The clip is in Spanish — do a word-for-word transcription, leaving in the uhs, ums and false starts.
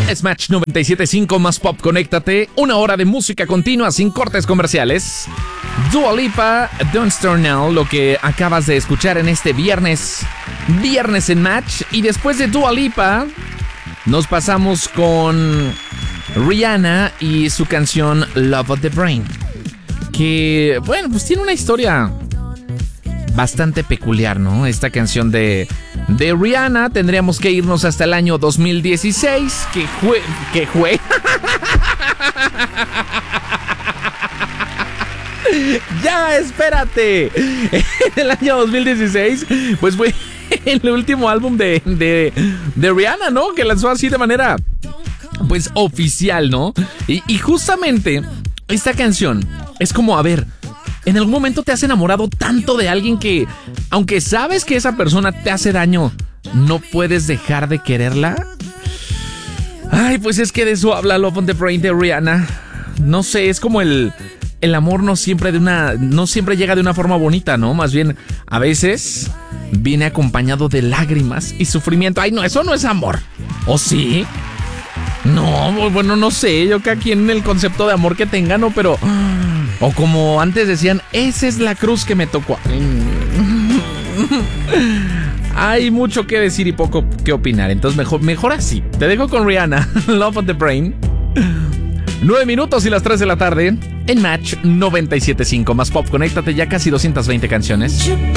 Es Match noventa y siete punto cinco más pop, conéctate. Una hora de música continua sin cortes comerciales. Dua Lipa, Don't Start Now, lo que acabas de escuchar en este viernes. Viernes en Match. Y después de Dua Lipa, nos pasamos con Rihanna y su canción Love of the Brain. Que, bueno, pues tiene una historia bastante peculiar, ¿no? Esta canción de, de Rihanna. Tendríamos que irnos hasta el año dos mil dieciséis. Que fue... Que fue... Ya, espérate. En el año dos mil dieciséis, pues fue el último álbum de, de, de Rihanna, ¿no? Que lanzó así de manera, pues, oficial, ¿no? Y, y justamente esta canción es como, a ver, ¿en algún momento te has enamorado tanto de alguien que, aunque sabes que esa persona te hace daño, no puedes dejar de quererla? Ay, pues es que de eso habla Love on the Brain de Rihanna. No sé, es como el... El amor no siempre de una, no siempre llega de una forma bonita, ¿no? Más bien, a veces viene acompañado de lágrimas y sufrimiento. Ay, no, eso no es amor. ¿O sí? No, bueno, no sé. Yo cada quien el concepto de amor que tenga, ¿no? Pero... O como antes decían, esa es la cruz que me tocó. Hay mucho que decir y poco que opinar. Entonces mejor, mejor así. Te dejo con Rihanna, Love on the Brain. Nueve minutos y las tres de la tarde en Match noventa y siete punto cinco más pop. Conéctate, ya casi doscientas veinte canciones.